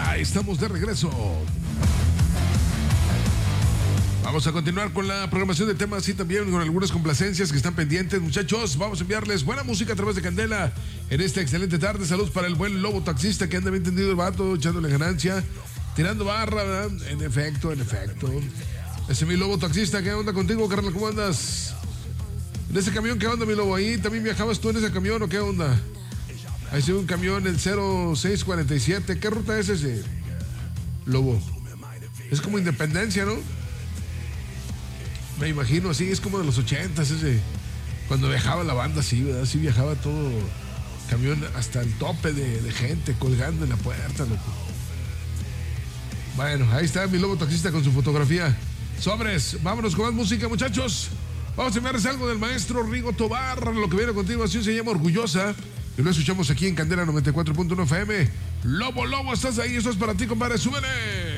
Ya estamos de regreso. Vamos a continuar con la programación de temas y también con algunas complacencias que están pendientes, muchachos. Vamos a enviarles buena música a través de Candela en esta excelente tarde. Saludos para el buen Lobo Taxista que anda bien tendido el vato, echándole ganancia, tirando barra, ¿verdad? En efecto. Ese mi Lobo Taxista, ¿qué onda contigo, carnal? ¿Cómo andas? En ese camión, ¿qué onda, mi Lobo? ¿Ahí también viajabas tú en ese camión o qué onda? Ahí se ve un camión, el 0647. ¿Qué ruta es ese, Lobo? Es como Independencia, ¿no? Me imagino así, es como de los 80s ese. Cuando viajaba la banda, sí, ¿verdad? Sí viajaba todo camión hasta el tope de gente colgando en la puerta, loco. Bueno, ahí está mi Lobo Taxista con su fotografía. Sobres, vámonos con más música, muchachos. Vamos a enviarles algo del maestro Rigo Tobar. Lo que viene a continuación se llama Orgullosa. Y lo escuchamos aquí en Candela 94.1 FM. Lobo, estás ahí, esto es para ti, compadre, súbele.